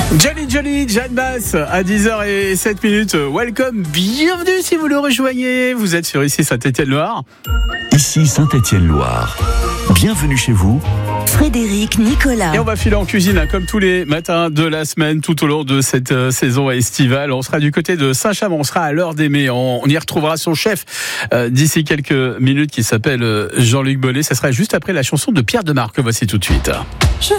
Jolly, Jeanne Basse, à 10h07. Welcome, bienvenue si vous le rejoignez. Vous êtes sur ici Saint-Étienne-Loire. Ici Saint-Étienne-Loire. Bienvenue chez vous. Frédéric Nicolas. Et on va filer en cuisine comme tous les matins de la semaine tout au long de cette saison estivale. On sera du côté de Saint-Chamond, on sera à l'heure d'aimer. On y retrouvera son chef d'ici quelques minutes qui s'appelle Jean-Luc Bonnet. Ça sera juste après la chanson de Pierre Demar que voici tout de suite. Je